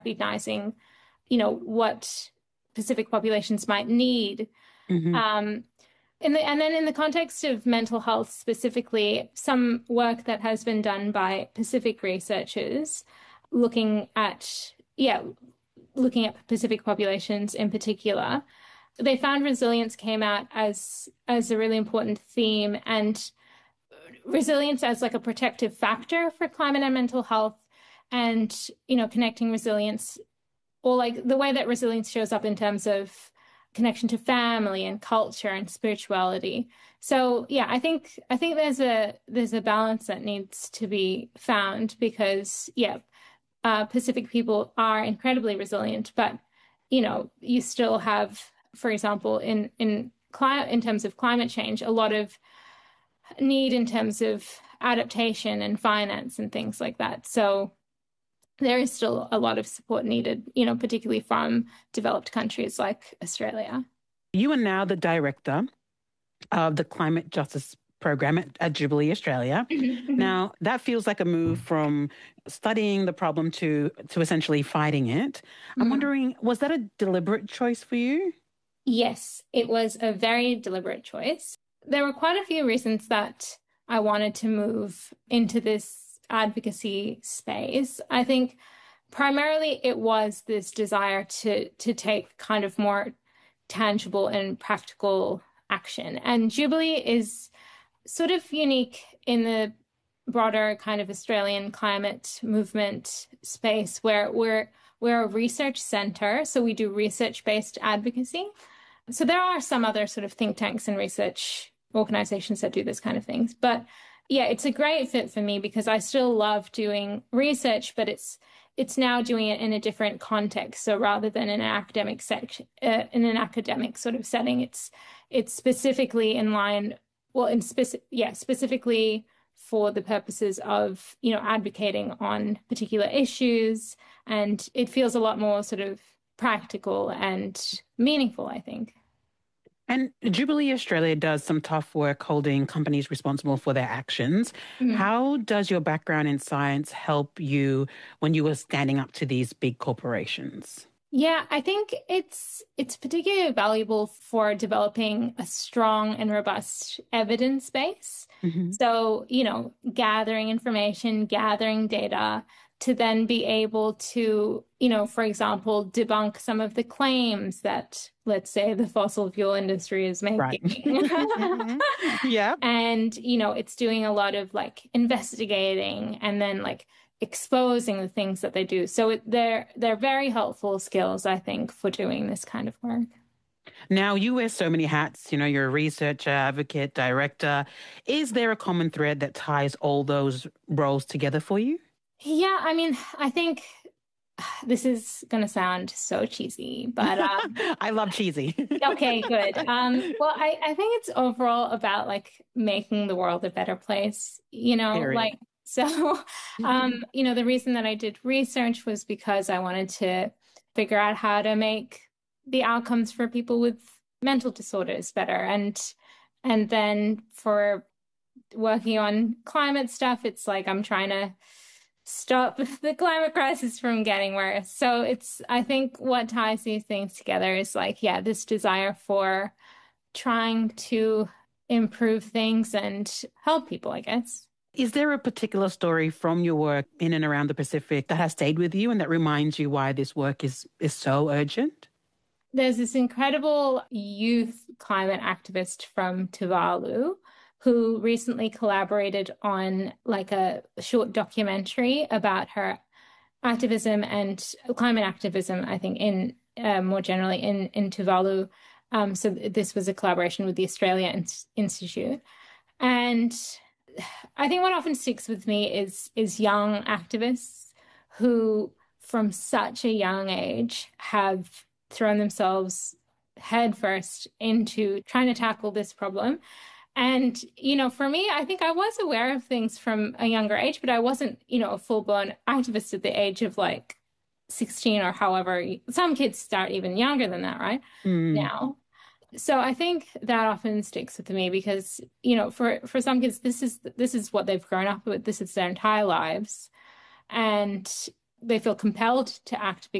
recognizing, what Pacific populations might need. Hmm. Um, and then in the context of mental health specifically, some work that has been done by Pacific researchers looking at, yeah, looking at Pacific populations in particular, they found resilience came out as a really important theme, and resilience as like a protective factor for climate and mental health, and connecting resilience, or like the way that resilience shows up in terms of connection to family and culture and spirituality. So yeah, I think there's a balance that needs to be found, because yeah, Pacific people are incredibly resilient, but you still have, for example, in terms of climate change, a lot of need in terms of adaptation and finance and things like that. So there is still a lot of support needed, particularly from developed countries like Australia. You are now the director of the Climate Justice Program at Jubilee Australia. Now, that feels like a move from studying the problem to essentially fighting it. I'm Mhm. wondering, was that a deliberate choice for you? Yes, it was a very deliberate choice. There were quite a few reasons that I wanted to move into this advocacy space. I think primarily it was this desire to take kind of more tangible and practical action. And Jubilee is sort of unique in the broader kind of Australian climate movement space, where we're a research center, so we do research-based advocacy. So there are some other sort of think tanks and research organizations that do this kind of things. But yeah, it's a great fit for me because I still love doing research, but it's now doing it in a different context. So rather than in an academic section, in an academic sort of setting, it's specifically in line, well, specifically for the purposes of, advocating on particular issues. And it feels a lot more sort of practical and meaningful, I think. And Jubilee Australia does some tough work holding companies responsible for their actions. Mhm. How does your background in science help you when you were standing up to these big corporations? Yeah, I think it's particularly valuable for developing a strong and robust evidence base. Hmm. So, gathering information, gathering data to then be able to, for example, debunk some of the claims that, let's say, the fossil fuel industry is Right. making. Hmm. Yeah. And, it's doing a lot of like investigating and then like exposing the things that they do. So they're very helpful skills, I think, for doing this kind of work. Now, you wear so many hats. You're a researcher, advocate, director. Is there a common thread that ties all those roles together for you? Yeah, I mean, I think this is going to sound so cheesy, but I love cheesy. okay, good. Well, I think it's overall about like making the world a better place, Period. like so the reason that I did research was because I wanted to figure out how to make the outcomes for people with mental disorders better. And then for working on climate stuff, it's like I'm trying to stop the climate crisis from getting worse. So I think what ties these things together is like, yeah, this desire for trying to improve things and help people, I guess. Is there a particular story from your work in and around the Pacific that has stayed with you and that reminds you why this work is so urgent? There's this incredible youth climate activist from Tuvalu who recently collaborated on like a short documentary about her activism and climate activism, I think, in more generally in Tuvalu. So this was a collaboration with the Australia Institute. And I think what often sticks with me is young activists who, from such a young age, have thrown themselves headfirst into trying to tackle this problem. And, for me, I think I was aware of things from a younger age, but I wasn't, a full-blown activist at the age of like 16 or however. Some kids start even younger than that, right? Mm. Now. So I think that often sticks with me because, for some kids, this is what they've grown up with. This is their entire lives. And they feel compelled to act